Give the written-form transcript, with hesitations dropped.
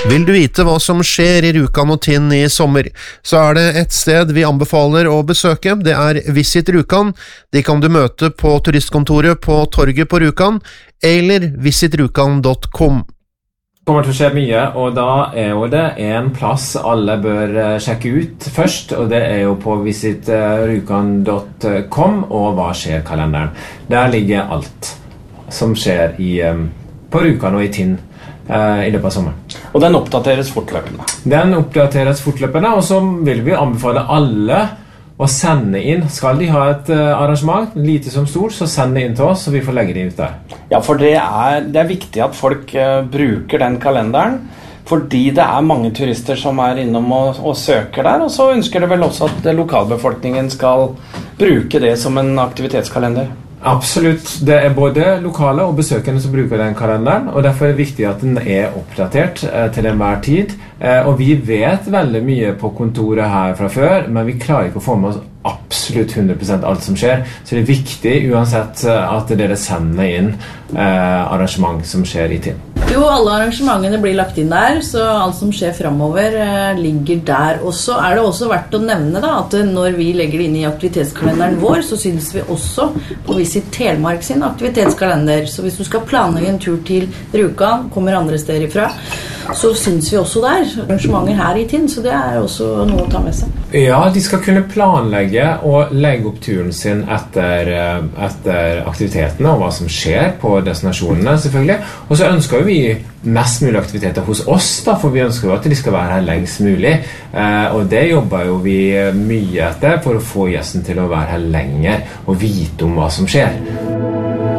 Vil du vite hva som skjer I Rjukan og Tinn I sommer, så det et sted vi anbefaler å besøke. Det Visit Rjukan. De kan du møte på turistkontoret på torget på Rjukan, eller visitrjukan.com. Kommer til å skje mye, og da jo det en plass alle bør sjekke ut først, og det jo på visitrjukan.com og Hva skjer-kalenderen. Der ligger alt som skjer på Rjukan og I Tinn I løpet av sommeren. Og den oppdateres fortløpende? Den oppdateres fortløpende, og så vil vi anbefale alle å sende inn. Skal de ha et arrangement, lite som stort, så send det inn til oss, så vi får legge det ut der. Ja, for det viktig at folk bruker den kalenderen, fordi det mange turister som innom og søker der, og så ønsker det vel også at lokalbefolkningen skal bruke det som en aktivitetskalender. Absolutt. Det både lokale og besøkende som bruker den kalenderen, og derfor det viktig at den oppdatert til enhver tid. Og vi vet veldig mye på kontoret her fra før, men vi klarer ikke å få med oss absolutt 100% alt som skjer. Så det viktig uansett at dere sender inn arrangement som skjer I Tinn. Jo, alle arrangementene blir lagt inn der, så alt som skjer fremover ligger der. Og så det også verdt å nevne da, at når vi legger det inn I aktivitetskalenderen vår, så synes vi også på Visit Telemark sin aktivitetskalender. Så hvis du skal planlegge en tur til Rjukan, kommer andre steder ifra, så synes vi også der arrangementer her I Tinn, så det også noe å ta med seg. Ja, de skal kunne planlegge og legge opp turen sin etter aktivitetene og hva som skjer på destinasjonene selvfølgelig. Og så ønsker vi mest mulig aktiviteter hos oss da, for vi ønsker jo at de skal være her lengst mulig. Og det jobber jo vi mye etter for å få gjesten til å være her lenger og vite om hva som skjer.